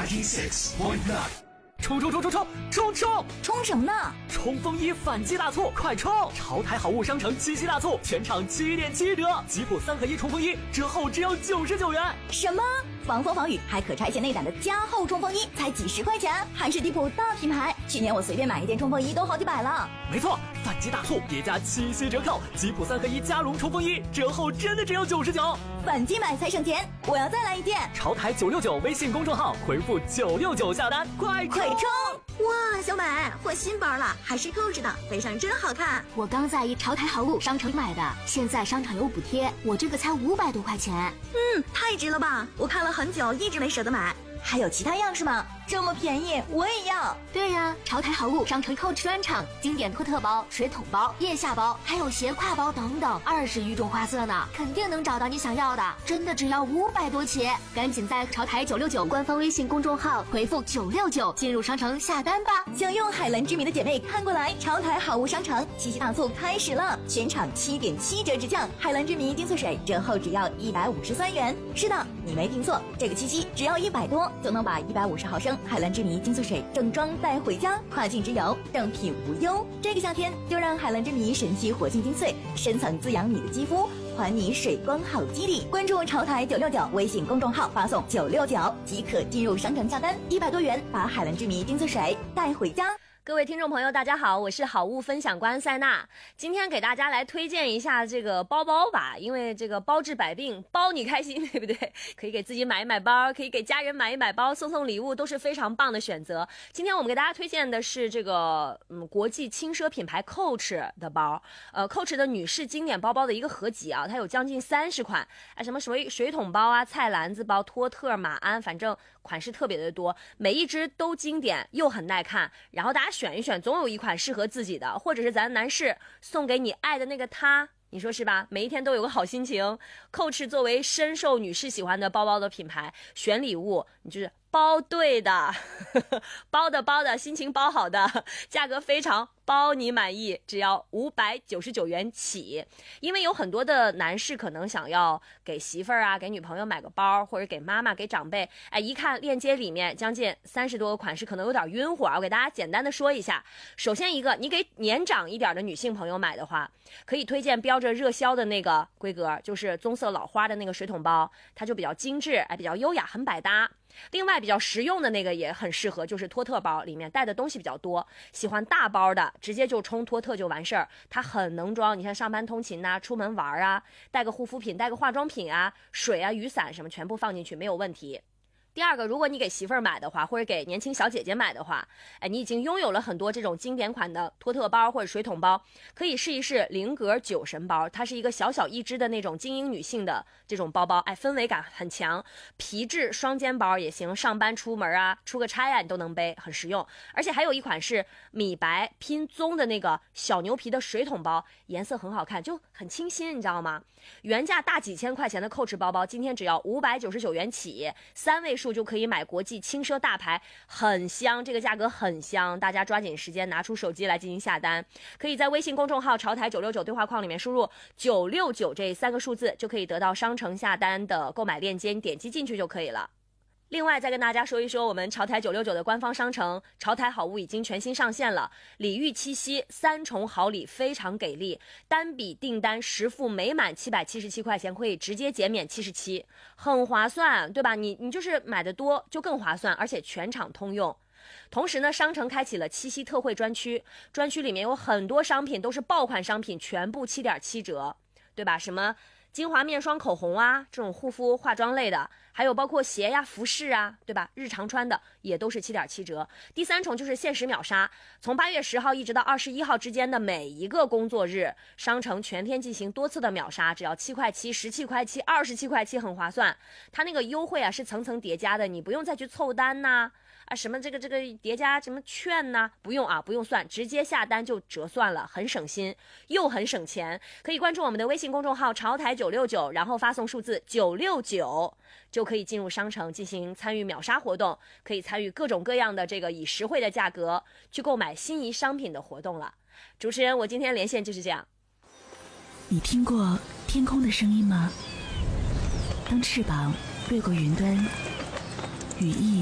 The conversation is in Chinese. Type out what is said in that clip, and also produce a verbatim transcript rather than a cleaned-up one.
ninety-six point nine。冲冲冲冲冲冲冲冲什么呢？ 冲锋衣反击大促，快冲！潮台好物商城七夕大促，全场七点七折，吉普三合一冲锋衣折后只要九十九元。 什么？防风防雨还可拆卸内胆的加厚冲锋衣才几十块钱，还是地普大品牌。去年我随便买一件冲锋衣都好几百了。 没错，反击大促叠加七夕折扣，吉普三合一加绒冲锋衣折后真的只有九十九。 反击买才省钱，我要再来一件。 潮台九六九微信公众号回复九六九下单，快快冲！ 哇，小美换新包了，还是 Coach 的，背上真好看。 我刚在一潮台好物商城买的，现在商场有补贴，我这个才五百多块钱。 嗯，太值了吧！我看了很久，一直没舍得买。 还有其他样式吗？这么便宜，我也要。 对呀，潮台好物商城 Coach 专场，经典托特包、水桶包、腋下包，还有斜挎包等等，二十余种花色呢，肯定能找到你想要的。真的只要五百多起，赶紧在潮台九六九官方微信公众号回复九六九进入商城下单吧。 想用海蓝之谜的姐妹看过来，潮台好物商城七夕大促开始了，全场七点七折直降，海蓝之谜精粹水折后只要一百五十三元。是的，你没听错，这个七夕只要一百多就能把一百五十毫升海蓝之谜精粹水正装带回家，跨境之游正品无忧。这个夏天就让海蓝之谜神奇活性精粹深层滋养你的肌肤，还你水光好肌理。关注潮台九六九微信公众号，发送九六九即可进入商城下单，一百多元把海蓝之谜精粹水带回家。 各位听众朋友大家好，我是好物分享官塞娜，今天给大家来推荐一下这个包包吧，因为这个包治百病，包你开心，对不对？可以给自己买一买包，可以给家人买一买包，送送礼物都是非常棒的选择。今天我们给大家推荐的是这个嗯国际轻奢品牌 Coach 的包，呃 Coach 的女士经典包包的一个合集啊，它有将近三十款，啊什么水水桶包啊、菜篮子包、托特、马鞍，反正款式特别的多，每一只都经典又很耐看，然后大家选一选，总有一款适合自己的，或者是咱男士送给你爱的那个他，你说是吧？每一天都有个好心情。Coach 作为深受女士喜欢的包包的品牌，选礼物你就是包对的，包的包的，心情包好的，价格非常包你满意，只要五百九十九元起。因为有很多的男士可能想要给媳妇儿啊、给女朋友买个包，或者给妈妈、给长辈，哎，一看链接里面将近三十多个款式，可能有点晕火。我给大家简单的说一下。首先一个，你给年长一点的女性朋友买的话，可以推荐标着热销的那个规格，就是棕色老花的那个水桶包，它就比较精致，哎，比较优雅，很百搭。另外比较实用的那个也很适合，就是托特包，里面带的东西比较多，喜欢大包的直接就冲托特就完事儿，它很能装。你看上班通勤呐、啊、出门玩啊，带个护肤品、带个化妆品啊、水啊、雨伞什么全部放进去没有问题。第二个，如果你给媳妇儿买的话，或者给年轻小姐姐买的话，哎，你已经拥有了很多这种经典款的托特包或者水桶包，可以试一试菱格酒神包，它是一个小小一只的那种精英女性的这种包包，哎，氛围感很强，皮质双肩包也行，上班出门啊、出个差啊，你都能背，很实用。而且还有一款是米白拼棕的那个小牛皮的水桶包，颜色很好看，就很清新，你知道吗？原价大几千块钱的 Coach 包包，今天只要五百九十九元起，三位数就可以买国际轻奢大牌，很香，这个价格很香，大家抓紧时间拿出手机来进行下单。可以在微信公众号潮台九六九对话框里面输入九六九这三个数字，就可以得到商城下单的购买链接，你点击进去就可以了。另外再跟大家说一说，我们潮台九六九的官方商城潮台好物已经全新上线了，礼遇七夕三重好礼非常给力，单笔订单实付每满七百七十七块钱可以直接减免七十七，很划算，对吧？你你就是买的多就更划算，而且全场通用。同时呢，商城开启了七夕特惠专区，专区里面有很多商品都是爆款商品，全部七点七折，对吧？什么精华面霜、口红啊，这种护肤化妆类的，还有包括鞋呀、服饰啊，对吧？日常穿的也都是七点七折。第三重就是限时秒杀，从八月十号一直到二十一号之间的每一个工作日，商城全天进行多次的秒杀，只要七块七、十七块七、二十七块七，很划算。它那个优惠啊是层层叠加的，你不用再去凑单呐、啊，什么这个这个叠加什么券呐、不用啊，不用算，直接下单就折算了，很省心又很省钱。可以关注我们的微信公众号潮台九六九，然后发送数字九六九，就可以进入商城进行参与秒杀活动，可以参与各种各样的这个以实惠的价格去购买心仪商品的活动了。主持人，我今天连线就是这样。 你听过天空的声音吗？当翅膀掠过云端，羽翼